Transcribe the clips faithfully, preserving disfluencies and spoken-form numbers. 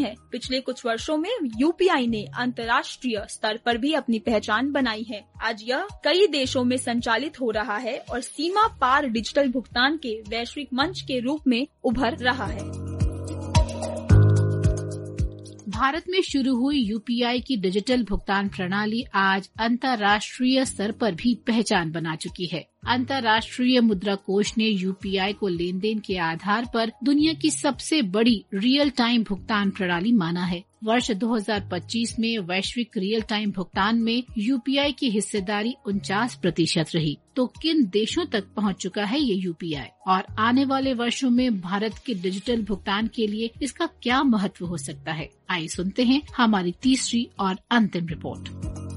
है। पिछले कुछ वर्षों में यूपीआई ने अंतर्राष्ट्रीय स्तर पर भी अपनी पहचान बनाई है। आज यह कई देशों में संचालित हो रहा है और सीमा पार डिजिटल भुगतान के वैश्विक मंच के रूप में उभर रहा है। भारत में शुरू हुई यूपीआई की डिजिटल भुगतान प्रणाली आज अंतर्राष्ट्रीय स्तर पर भी पहचान बना चुकी है। अंतर्राष्ट्रीय मुद्रा कोष ने यूपीआई को लेन देन के आधार पर दुनिया की सबसे बड़ी रियल टाइम भुगतान प्रणाली माना है। वर्ष दो हज़ार पच्चीस में वैश्विक रियल टाइम भुगतान में यूपीआई की हिस्सेदारी उनचास प्रतिशत रही। तो किन देशों तक पहुंच चुका है ये यूपीआई और आने वाले वर्षों में भारत के डिजिटल भुगतान के लिए इसका क्या महत्व हो सकता है? आइए सुनते हैं हमारी तीसरी और अंतिम रिपोर्ट।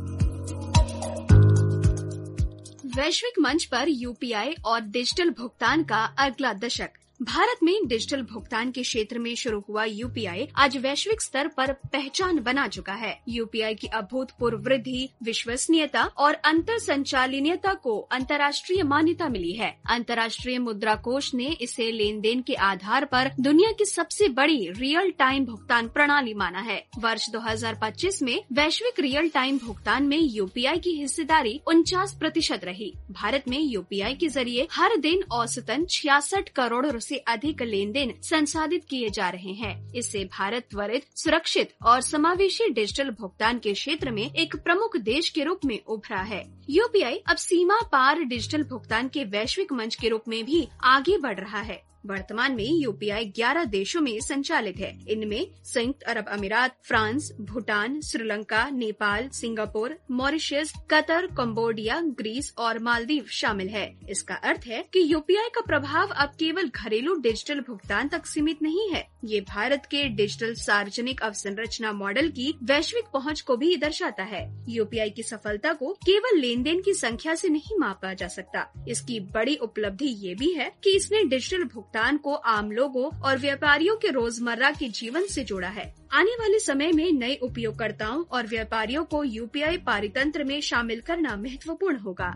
वैश्विक मंच पर यूपीआई और डिजिटल भुगतान का अगला दशक। भारत में डिजिटल भुगतान के क्षेत्र में शुरू हुआ यूपीआई आज वैश्विक स्तर पर पहचान बना चुका है। यूपीआई की अभूतपूर्व वृद्धि, विश्वसनीयता और अंतर संचालनीयता को अंतर्राष्ट्रीय मान्यता मिली है। अंतर्राष्ट्रीय मुद्रा कोष ने इसे लेन देन के आधार पर दुनिया की सबसे बड़ी रियल टाइम भुगतान प्रणाली माना है। वर्ष दो हज़ार पच्चीस में वैश्विक रियल टाइम भुगतान में यूपीआई की हिस्सेदारी उनचास प्रतिशत रही। भारत में यूपीआई के जरिए हर दिन औसतन छियासठ करोड़ से अधिक लेन देन संसाधित किए जा रहे हैं। इससे भारत त्वरित, सुरक्षित और समावेशी डिजिटल भुगतान के क्षेत्र में एक प्रमुख देश के रूप में उभरा है। यूपीआई अब सीमा पार डिजिटल भुगतान के वैश्विक मंच के रूप में भी आगे बढ़ रहा है। वर्तमान में यूपीआई ग्यारह देशों में संचालित है। इनमें संयुक्त अरब अमीरात, France, Bhutan, Sri Lanka, Nepal, Singapore, Mauritius, Qatar, Cambodia, Greece और मालदीव शामिल है। इसका अर्थ है कि यूपीआई का प्रभाव अब केवल घरेलू डिजिटल भुगतान तक सीमित नहीं है। ये भारत के डिजिटल सार्वजनिक अवसंरचना मॉडल की वैश्विक पहुंच को भी दर्शाता है। यूपीआई की सफलता को केवल लेन देन की संख्या से नहीं मापा जा सकता। इसकी बड़ी उपलब्धि ये भी है कि इसने डिजिटल भुगतान को आम लोगों और व्यापारियों के रोजमर्रा के जीवन से जोड़ा है। आने वाले समय में नए उपयोगकर्ताओं और व्यापारियों को यूपीआई पारितंत्र में शामिल करना महत्वपूर्ण होगा।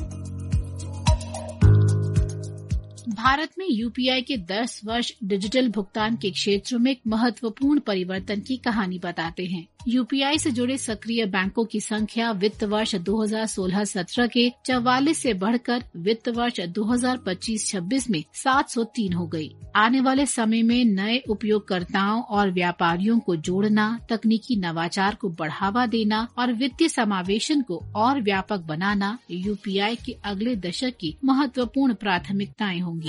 भारत में यूपीआई के दस वर्ष डिजिटल भुगतान के क्षेत्र में एक महत्वपूर्ण परिवर्तन की कहानी बताते हैं। यूपीआई से जुड़े सक्रिय बैंकों की संख्या वित्त वर्ष दो हज़ार सोलह सत्रह के चौवालीस से बढ़कर वित्त वर्ष दो हज़ार पच्चीस छब्बीस में सात सौ तीन हो गई। आने वाले समय में नए उपयोगकर्ताओं और व्यापारियों को जोड़ना, तकनीकी नवाचार को बढ़ावा देना और वित्तीय समावेशन को और व्यापक बनाना यूपीआई के अगले दशक की महत्वपूर्ण प्राथमिकताएं होंगी।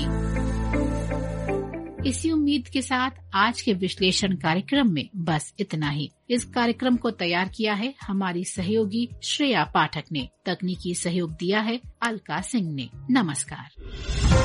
इसी उम्मीद के साथ आज के विश्लेषण कार्यक्रम में बस इतना ही। इस कार्यक्रम को तैयार किया है हमारी सहयोगी श्रेया पाठक ने। तकनीकी सहयोग दिया है अलका सिंह ने। नमस्कार।